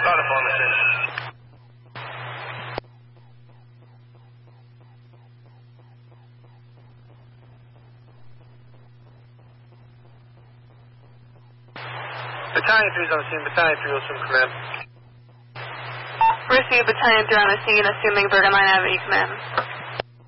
Started pharmacy. Battalion 3 is on the scene. Battalion 3 will assume command. Receive Battalion 3 on the scene, assuming Bergen Line Avenue command.